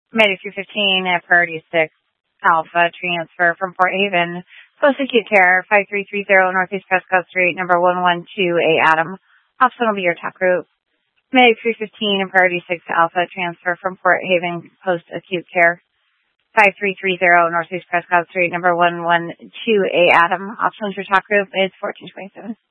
Medic 215 at Priority 6 Alpha transfer from Port Haven. Post-acute care, 5330 Northeast Prescott Street, number 112A Adam. Option will be your top group. Medic 315 and Priority 6 Alpha transfer from Port Haven post-acute care, 5330 Northeast Prescott Street, number 112A Adam. Option is your top group is 1427.